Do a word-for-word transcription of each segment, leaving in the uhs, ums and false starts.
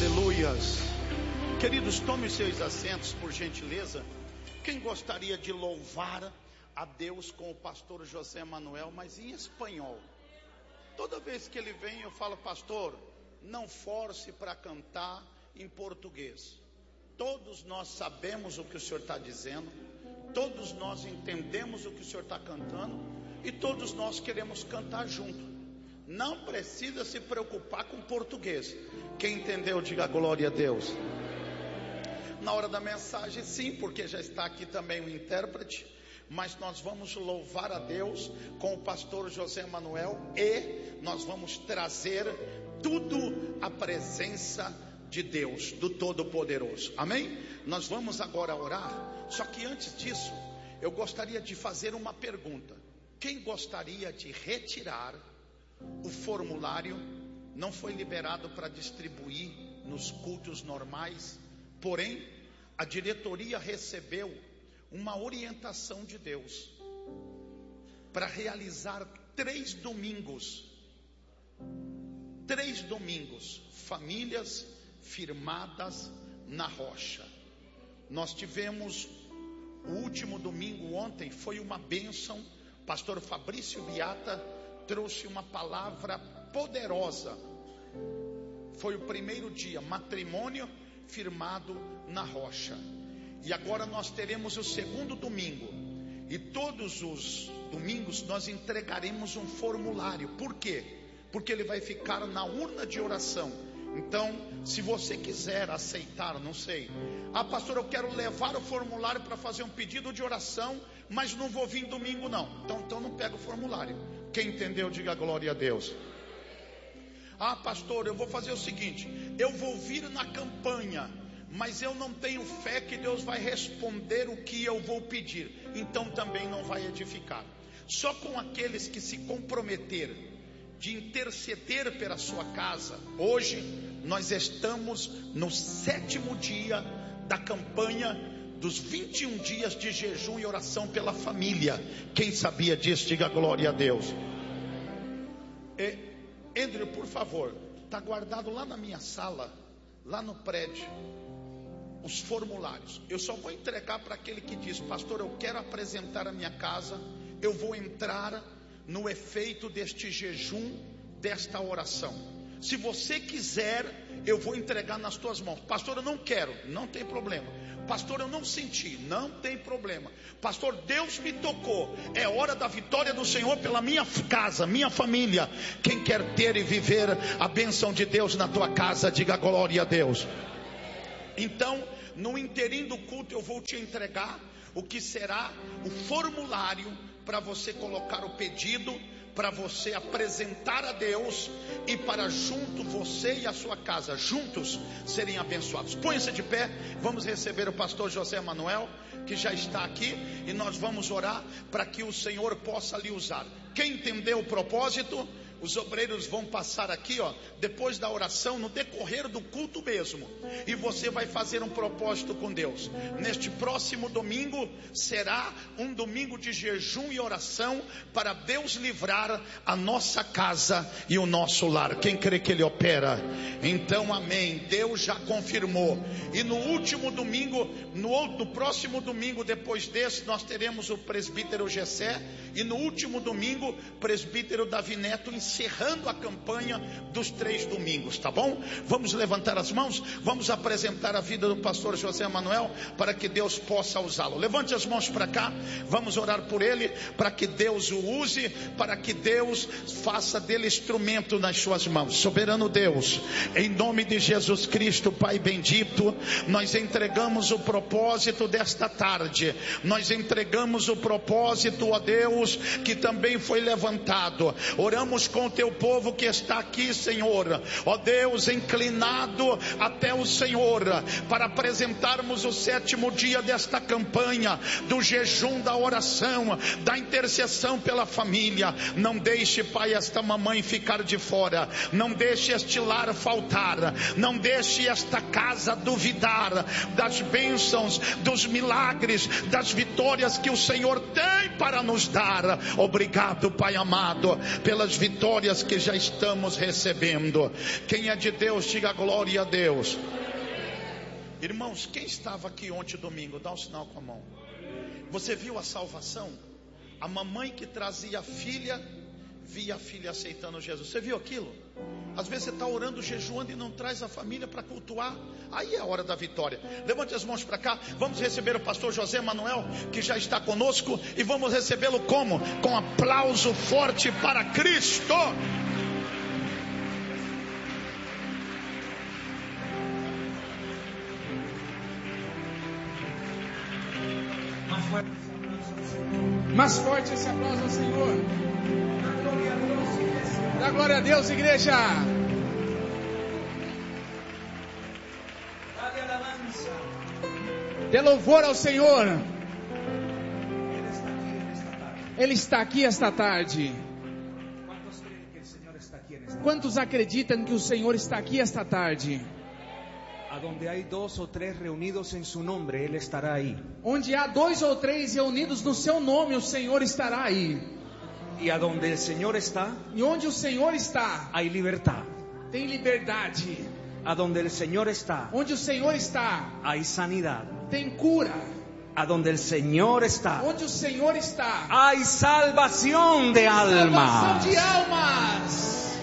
Aleluias. Queridos, tome seus assentos, por gentileza. Quem gostaria de louvar a Deus com o pastor José Manuel, mas em espanhol? Toda vez que ele vem eu falo: pastor, não force para cantar em português. Todos nós sabemos o que o senhor está dizendo, todos nós entendemos o que o senhor está cantando, e todos nós queremos cantar junto. Não precisa se preocupar com português. Quem entendeu, diga glória a Deus. Na hora da mensagem, sim, porque já está aqui também o intérprete. Mas nós vamos louvar a Deus com o pastor José Manuel, e nós vamos trazer tudo à presença de Deus, do Todo-Poderoso. Amém? Nós vamos agora orar. Só que antes disso, eu gostaria de fazer uma pergunta. Quem gostaria de retirar o formulário? Não foi liberado para distribuir nos cultos normais, porém a diretoria recebeu uma orientação de Deus para realizar três domingos, três domingos, famílias firmadas na rocha. Nós tivemos o último domingo ontem, foi uma bênção. Pastor Fabrício Biata trouxe uma palavra poderosa. Foi o primeiro dia, matrimônio firmado na rocha. E agora nós teremos o segundo domingo. E todos os domingos nós entregaremos um formulário. Por quê? Porque ele vai ficar na urna de oração. Então, se você quiser aceitar, não sei. Ah, pastor, eu quero levar o formulário para fazer um pedido de oração, mas não vou vir domingo não. Então, então não pega o formulário. Quem entendeu, diga glória a Deus. Ah, pastor, eu vou fazer o seguinte: eu vou vir na campanha, mas eu não tenho fé que Deus vai responder o que eu vou pedir. Então também não vai edificar. Só com aqueles que se comprometeram de interceder pela sua casa. Hoje nós estamos no sétimo dia da campanha dos vinte e um dias de jejum e oração pela família. Quem sabia disso, diga glória a Deus. E, Andrew, por favor, está guardado lá na minha sala, lá no prédio, os formulários. Eu só vou entregar para aquele que diz: pastor, eu quero apresentar a minha casa, eu vou entrar no efeito deste jejum, desta oração. Se você quiser, eu vou entregar nas tuas mãos. Pastor, eu não quero, não tem problema. Pastor, eu não senti, não tem problema. Pastor, Deus me tocou, é hora da vitória do Senhor pela minha casa, minha família. Quem quer ter e viver a bênção de Deus na tua casa, diga glória a Deus. Então, no interim do culto eu vou te entregar o que será o formulário para você colocar o pedido, para você apresentar a Deus, e para junto você e a sua casa, juntos, serem abençoados. Põe-se de pé, vamos receber o pastor José Manuel, que já está aqui, e nós vamos orar para que o Senhor possa lhe usar. Quem entendeu o propósito? Os obreiros vão passar aqui, ó, depois da oração, no decorrer do culto mesmo. E você vai fazer um propósito com Deus. Neste próximo domingo será um domingo de jejum e oração para Deus livrar a nossa casa e o nosso lar. Quem crê que Ele opera? Então, amém. Deus já confirmou. E no último domingo, no, outro, no próximo domingo depois desse, nós teremos o presbítero Gessé. E no último domingo, presbítero Davi Neto, encerrando a campanha dos três domingos, tá bom? Vamos levantar as mãos, vamos apresentar a vida do pastor José Manuel, para que Deus possa usá-lo. Levante as mãos para cá, vamos orar por ele, para que Deus o use, para que Deus faça dele instrumento nas suas mãos. Soberano Deus, em nome de Jesus Cristo, Pai bendito, nós entregamos o propósito desta tarde, nós entregamos o propósito, ó Deus, que também foi levantado. Oramos com o teu povo que está aqui, Senhor, ó Deus, inclinado até o Senhor, para apresentarmos o sétimo dia desta campanha, do jejum, da oração, da intercessão pela família. Não deixe, Pai, esta mamãe ficar de fora, não deixe este lar faltar, não deixe esta casa duvidar das bênçãos, dos milagres, das vitórias que o Senhor tem para nos dar. Obrigado, Pai amado, pelas vitórias vitórias que já estamos recebendo. Quem é de Deus, diga glória a Deus. Irmãos, quem estava aqui ontem domingo? Dá um sinal com a mão. Você viu a salvação? A mamãe que trazia a filha, via a filha aceitando Jesus. Você viu aquilo? Às vezes você está orando, jejuando e não traz a família para cultuar. Aí é a hora da vitória. Levante as mãos para cá. Vamos receber o pastor José Manuel, que já está conosco. E vamos recebê-lo como? Com aplauso forte para Cristo. Mais forte esse aplauso ao Senhor. Dá glória a Deus, igreja. Dê louvor ao Senhor. Ele está aqui esta tarde. Quantos acreditam que o Senhor está aqui esta tarde? Donde hay dos o tres reunidos en su nombre, Él estará ahí. Onde há dois ou três reunidos no seu nome, o Senhor estará aí. Y a donde el Señor está, E onde o Senhor está, hay libertad. tem liberdade. A donde el Señor está, Onde o Senhor está, hay sanidad. tem cura. A donde el Señor está, Onde o Senhor está, hay salvación de salvação almas. de almas.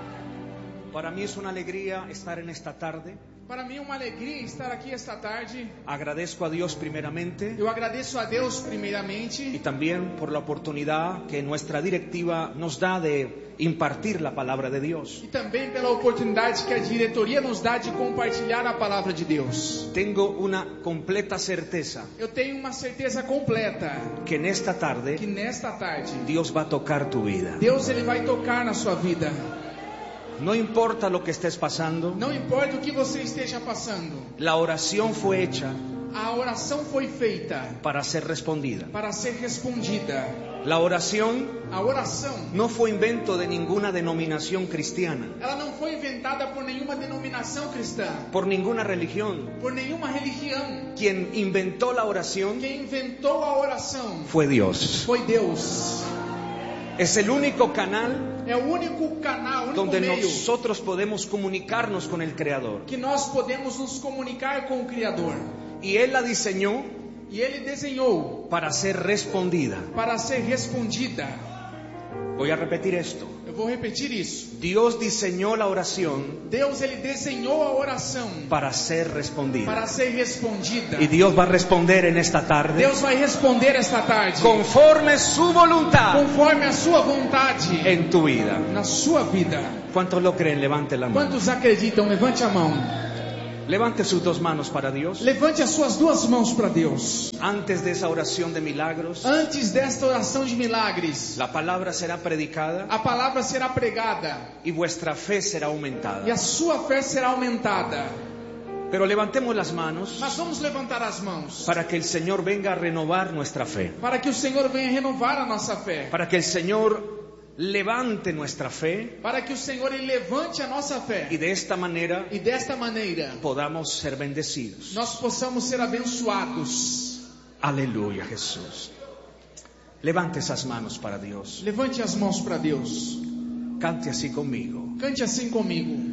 Para mí es una alegría estar en esta tarde. Para mim é uma alegria estar aqui esta tarde. Agradezco a Dios primeramente Eu agradeço a Deus y primeiramente también por la oportunidad que nuestra directiva nos da de impartir la palabra de Dios. e também pela oportunidade que a diretoria nos dá de compartilhar a palavra de Deus. Tengo una completa certeza Eu tenho uma certeza completa que en esta tarde que nesta tarde Dios va a tocar tu vida. Deus ele vai tocar na sua vida. No importa lo que estés pasando, Não importa o que você esteja passando. la oración fue hecha A oração foi feita para ser respondida. para ser respondida. La oración A oração, no fue invento de ninguna denominación cristiana, ela não foi inventada por nenhuma denominação cristã, por ninguna religión. por nenhuma religião. Quien inventó la oración Quem inventou a oração fue Dios. foi Deus. Es el único canal É o único canal, o único donde meio nosotros podemos comunicarnos con el Creador. que nós podemos nos comunicar com o Criador. Y Él la diseñó E Ele desenhou para ser respondida. para ser respondida. Voy a repetir esto. Eu vou repetir isso. Dios diseñó la oración Deus ele desenhou a oração para ser respondida. para ser respondida. Y Dios va a responder en esta tarde Deus vai responder esta tarde conforme su voluntad conforme a sua vontade en tu vida. na sua vida. ¿Cuántos lo creen? Levante la mano. Quantos acreditam? Levante a mão. Levante sus dos manos para Dios. Levante as suas duas mãos para Deus. Antes de esa oración de milagros, Antes desta oração de milagres, la palabra será predicada a palavra será pregada y vuestra fe será e aumentada. a sua fé será aumentada. Pero levantemos las manos Mas vamos levantar as mãos para que el Señor venga a renovar nuestra fe. para que o Senhor venha renovar a nossa fé. Para que el Señor levante nuestra fe Para que o Senhor ele levante a nossa fé. y de esta manera E desta maneira podamos ser bendecidos. nós possamos ser abençoados. Aleluya, Jesús. Levante esas manos para Dios. Levante as mãos para Deus. Cante así conmigo. Cante assim comigo.